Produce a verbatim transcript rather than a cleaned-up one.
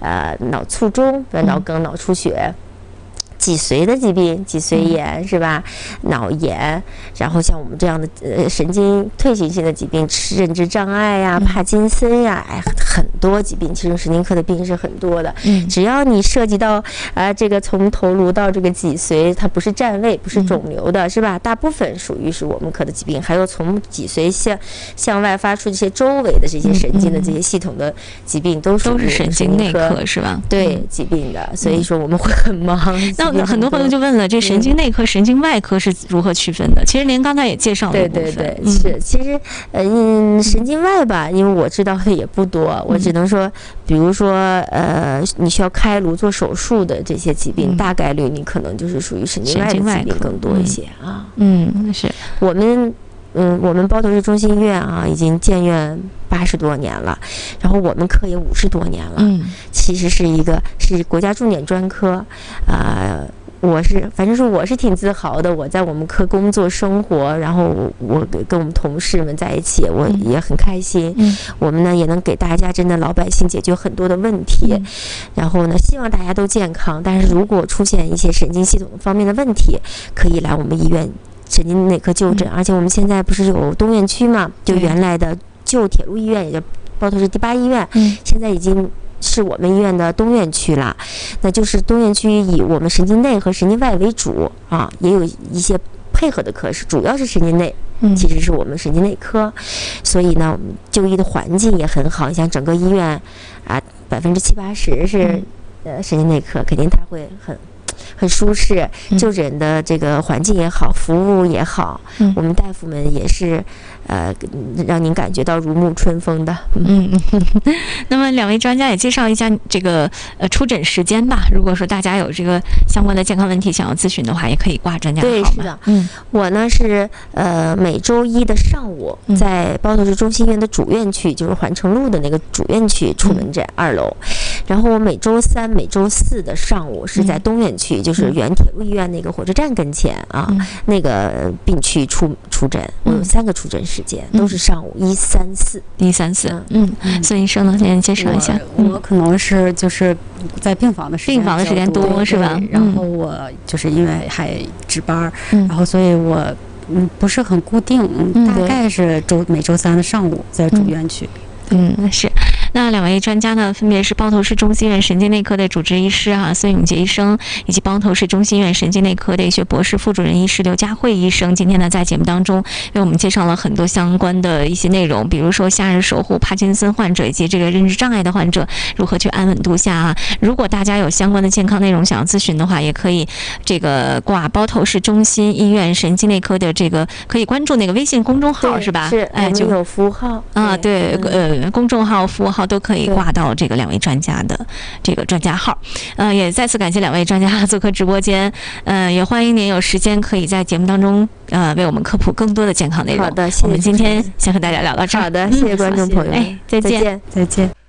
呃脑卒中、脑梗、脑出血。脊髓的疾病，脊髓炎是吧？脑炎，然后像我们这样的呃神经退行性的疾病，认知障碍呀、帕金森呀，哎，很多疾病，其实神经科的病是很多的。嗯，只要你涉及到啊、呃、这个从头颅到这个脊髓，它不是占位，不是肿瘤的，是吧？大部分属于是我们科的疾病，还有从脊髓向向外发出这些周围的这些神经的这些系统的疾病，都属于神经内科是吧？ 对，疾病的，所以说我们会很忙。 那很多朋友就问了，这神经内科、神经外科是如何区分的？其实您刚才也介绍了对对对，是，其实呃，嗯，神经外吧，因为我知道的也不多，我只能说，比如说呃，你需要开颅做手术的这些疾病，大概率你可能就是属于神经外的疾病更多一些啊。 嗯，是我们。嗯，我们包头市中心医院啊，已经建院八十多年了，然后我们科也五十多年了。嗯，其实是一个是国家重点专科，啊、呃，我是反正是我是挺自豪的，我在我们科工作生活，然后我跟我们同事们在一起，我也很开心。嗯，我们呢也能给大家真的老百姓解决很多的问题，嗯、然后呢希望大家都健康，但是如果出现一些神经系统方面的问题，可以来我们医院。神经内科就诊，而且我们现在不是有东院区嘛？就原来的旧铁路医院，也就包头市第八医院，嗯，现在已经是我们医院的东院区了。那就是东院区以我们神经内和神经外为主啊，也有一些配合的科室，主要是神经内，嗯，其实是我们神经内科。所以呢，我们就医的环境也很好，你像整个医院啊，百分之七八十是呃神经内科，肯定它会很。很舒适，就诊的这个环境也好，服务也好，嗯、我们大夫们也是，呃，让您感觉到如沐春风的。 嗯嗯。那么两位专家也介绍一下这个呃出诊时间吧。如果说大家有这个相关的健康问题想要咨询的话，也可以挂专家号码。 对，是的。嗯，我呢是呃每周一的上午在包头市中心医院的主院区，就是环城路的那个主院区出门诊二楼，然后我每周三、每周四的上午是在东院区。就是原铁路医院那个火车站跟前啊，嗯、那个病区出出诊，我有三个出诊时间，嗯、都是上午一三四一三四。嗯嗯，孙医生呢，先介绍一下。 我, 我可能是就是在病房的时间病房的时间多是吧？ 然后我就是因为还值班，嗯、然后所以我嗯不是很固定，嗯、大概是周每周三的上午在主院区。 嗯，嗯是。那两位专家呢，分别是包头市中心医院神经内科的主治医师啊孙永杰医生，以及包头市中心医院神经内科的医学博士副主任医师刘佳慧医生。今天呢，在节目当中为我们介绍了很多相关的一些内容，比如说夏日守护帕金森患者以及这个认知障碍的患者如何去安稳度下啊。如果大家有相关的健康内容想要咨询的话，也可以这个挂包头市中心医院神经内科的这个可以关注那个微信公众号是吧？ 是，哎，就有服务号啊，对，呃，公众号、服务号都可以挂到这个两位专家的这个专家号。呃，也再次感谢两位专家做客直播间，呃，也欢迎您有时间可以在节目当中呃为我们科普更多的健康内容。 好的，谢谢。 我们今天先和大家聊到这儿。 好的，谢谢观众朋友们， 哎，再见， 再见。